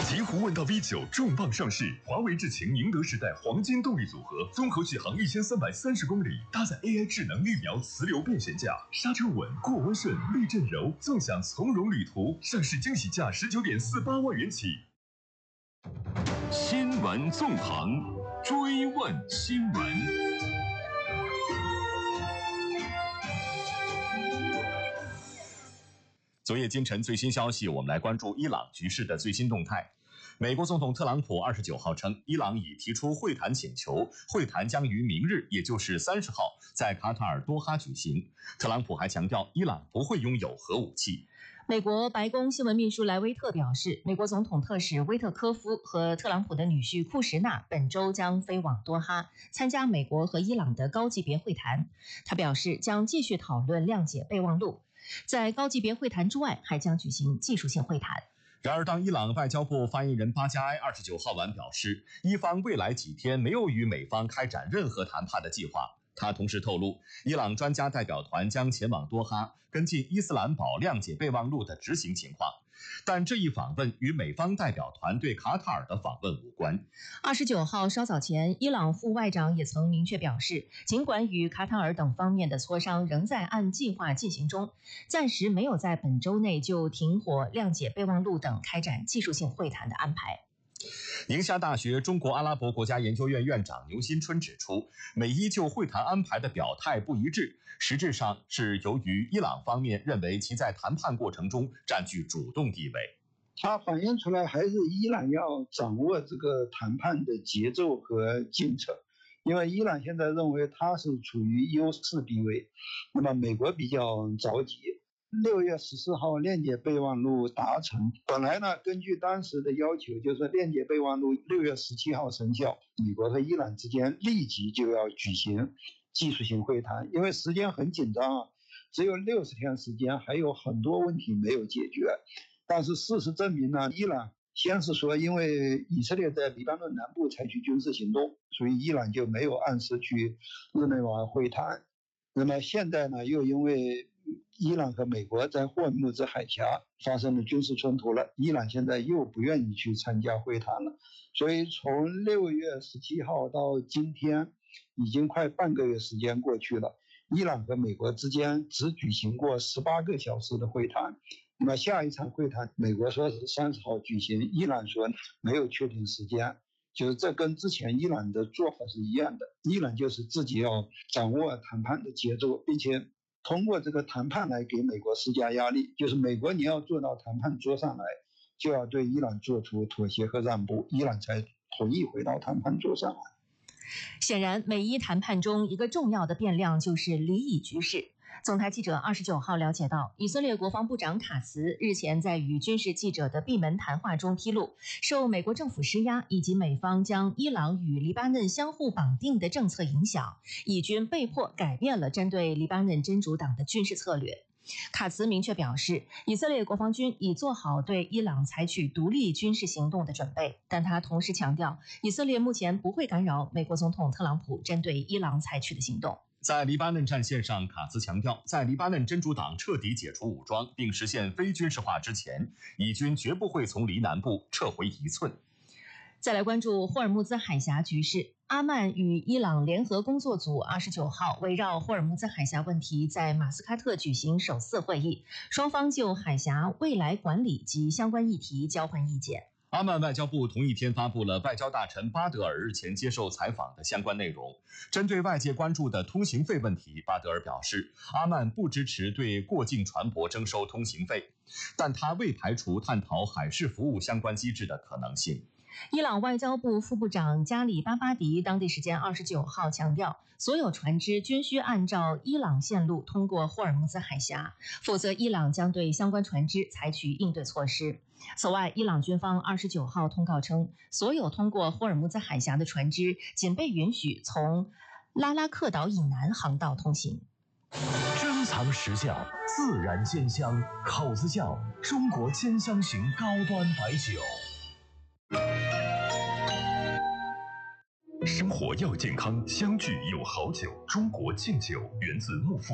极狐问道 V9重磅上市，华为智擎宁德时代黄金动力组合，综合续航1330公里，搭载 AI 智能预瞄磁流变悬架，刹车稳，过弯顺，避震柔，纵享从容旅途。上市惊喜价19.48万元起。新闻纵横，追问新闻。昨夜今晨最新消息，我们来关注伊朗局势的最新动态。美国总统特朗普29号称，伊朗已提出会谈请求，会谈将于明日，也就是30号，在卡塔尔多哈举行。特朗普还强调，伊朗不会拥有核武器。 美国白宫新闻秘书莱维特表示，美国总统特使威特科夫和特朗普的女婿库什纳本周将飞往多哈，参加美国和伊朗的高级别会谈。他表示，将继续讨论谅解备忘录，在高级别会谈之外，还将举行技术性会谈。 然而，当伊朗外交部发言人巴加埃29号晚表示，伊方未来几天没有与美方开展任何谈判的计划。他同时透露，伊朗专家代表团将前往多哈，跟进伊斯兰堡谅解备忘录的执行情况。但这一访问与美方代表团对卡塔尔的访问无关。 29号稍早前，伊朗副外长也曾明确表示，尽管与卡塔尔等方面的磋商仍在按计划进行中，暂时没有在本周内就停火、谅解备忘录等开展技术性会谈的安排。 宁夏大学中国阿拉伯国家研究院院长牛新春指出，美伊就会谈安排的表态不一致，实质上是由于伊朗方面认为其在谈判过程中占据主动地位。 它反映出来还是伊朗要掌握这个谈判的节奏和进程，因为伊朗现在认为它是处于优势地位，那么美国比较着急。6月14号谅解备忘录达成，本来呢，根据当时的要求，就是说谅解备忘录6月17号生效，美国和伊朗之间立即就要举行技术性会谈，因为时间很紧张啊，只有60天时间，还有很多问题没有解决。但是事实证明呢，伊朗先是说，因为以色列在黎巴嫩南部采取军事行动，所以伊朗就没有按时去日内瓦会谈。那么现在呢，又因为伊朗和美国在霍尔木兹海峡发生了军事冲突了，伊朗现在又不愿意去参加会谈了，所以从6月17号到今天，已经快半个月时间过去了，伊朗和美国之间只举行过18个小时的会谈。那么下一场会谈，美国说是30号举行，伊朗说没有确定时间，就是这跟之前伊朗的做法是一样的，伊朗就是自己要掌握谈判的节奏，并且通过这个谈判来给美国施加压力，就是美国你要坐到谈判桌上来，就要对伊朗做出妥协和让步，伊朗才同意回到谈判桌上来。 显然，美伊谈判中一个重要的变量就是黎以局势。总台记者29号了解到，以色列国防部长卡茨日前在与军事记者的闭门谈话中披露，受美国政府施压以及美方将伊朗与黎巴嫩相互绑定的政策影响，以军被迫改变了针对黎巴嫩真主党的军事策略。卡茨明确表示，以色列国防军已做好对伊朗采取独立军事行动的准备，但他同时强调，以色列目前不会干扰美国总统特朗普针对伊朗采取的行动。 在黎巴嫩战线上，卡茨强调，在黎巴嫩真主党彻底解除武装并实现非军事化之前，以军绝不会从黎南部撤回1寸。 再来关注霍尔木兹海峡局势。阿曼与伊朗联合工作组29号围绕霍尔木兹海峡问题在马斯喀特举行首次会议，双方就海峡未来管理及相关议题交换意见。 阿曼外交部同一天发布了外交大臣巴德尔日前接受采访的相关内容。针对外界关注的通行费问题，巴德尔表示，阿曼不支持对过境船舶征收通行费，但他未排除探讨海事服务相关机制的可能性。 伊朗外交部副部长加里巴巴迪当地时间29号强调，所有船只均需按照伊朗线路通过霍尔木兹海峡，否则伊朗将对相关船只采取应对措施。此外，伊朗军方29号通告称，所有通过霍尔木兹海峡的船只仅被允许从拉拉克岛以南航道通行。 珍藏实窖，自然鲜香，口子窖中国兼香型高端白酒。 生活要健康，相聚有好酒。中国敬酒源自木富